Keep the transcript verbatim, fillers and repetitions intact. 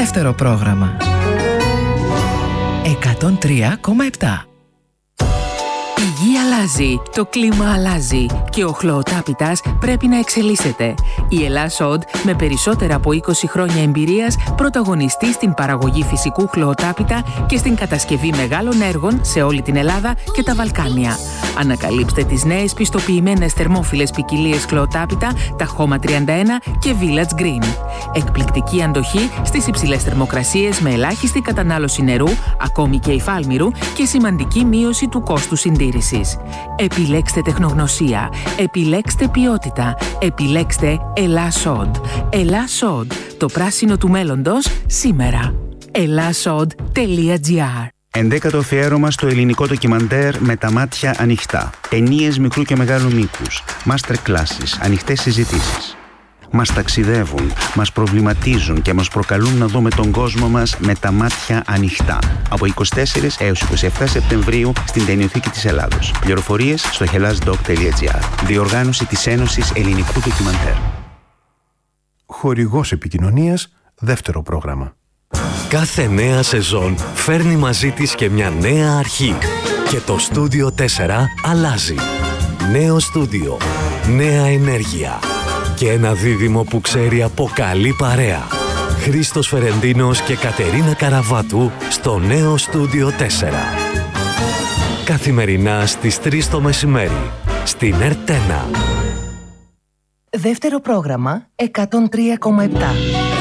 Δεύτερο πρόγραμμα. εκατόν τρία κόμμα επτά. Η γη αλλάζει, το κλίμα αλλάζει και ο χλωοτάπητας πρέπει να εξελίσσεται. Η Ελλάς.Οντ, με περισσότερα από είκοσι χρόνια εμπειρίας, πρωταγωνιστεί στην παραγωγή φυσικού χλωοτάπητα και στην κατασκευή μεγάλων έργων σε όλη την Ελλάδα και τα Βαλκάνια. Ανακαλύψτε τις νέες πιστοποιημένες θερμόφιλες ποικιλίες χλωοτάπητα, τα Χώμα τριάντα ένα και Village Green. Εκπληκτική αντοχή στις υψηλές θερμοκρασίες με ελάχιστη κατανάλωση νερού, ακόμη και υφάλμηρου, και σημαντική μείωση του κόστου συντήρησης. Επιλέξτε τεχνογνωσία, επιλέξτε ποιότητα, επιλέξτε Ελλάς.Οντ. Ελλάς.Οντ, το πράσινο του μέλλοντος σήμερα. ελλάσσοντ τελεία τζι άρ. Ενδέκατο αφιέρωμα στο ελληνικό ντοκιμαντέρ «Με τα μάτια ανοιχτά». Ταινίες μικρού και μεγάλου μήκους, master classes, ανοιχτές συζητήσεις. Μας ταξιδεύουν, μας προβληματίζουν και μας προκαλούν να δούμε τον κόσμο μας με τα μάτια ανοιχτά. Από είκοσι τέσσερις έως είκοσι επτά Σεπτεμβρίου στην Ταινιοθήκη της Ελλάδος. Πληροφορίες στο hellasdoc τελεία τζι άρ. Διοργάνωση της Ένωσης Ελληνικού Ντοκιμαντέρ. Χορηγός επικοινωνίας, δεύτερο πρόγραμμα. Κάθε νέα σεζόν φέρνει μαζί της και μια νέα αρχή. Και το Στούντιο τέσσερα αλλάζει. Νέο στούντιο, νέα ενέργεια και ένα δίδυμο που ξέρει από καλή παρέα. Χρήστος Φερεντίνος και Κατερίνα Καραβάτου στο νέο Στούντιο τέσσερα. Καθημερινά στις τρεις το μεσημέρι, στην ΕΡΤ ένα. Δεύτερο πρόγραμμα εκατόν τρία κόμμα επτά.